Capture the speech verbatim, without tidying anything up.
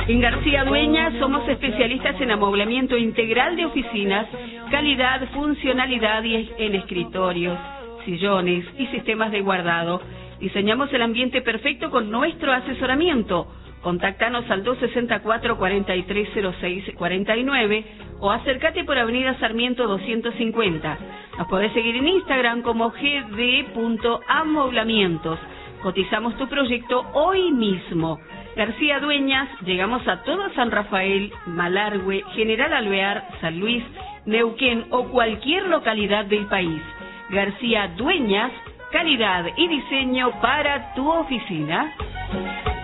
En García Dueñas somos especialistas en amoblamiento integral de oficinas, calidad, funcionalidad y en escritorios, sillones y sistemas de guardado. Diseñamos el ambiente perfecto con nuestro asesoramiento. Contáctanos al dos sesenta y cuatro, cuarenta y tres cero seis cuarenta y nueve o acércate por Avenida Sarmiento doscientos cincuenta. Nos podés seguir en Instagram como g d punto amoblamientos. Cotizamos tu proyecto hoy mismo. García Dueñas, llegamos a todo San Rafael, Malargüe, General Alvear, San Luis, Neuquén o cualquier localidad del país. García Dueñas, calidad y diseño para tu oficina.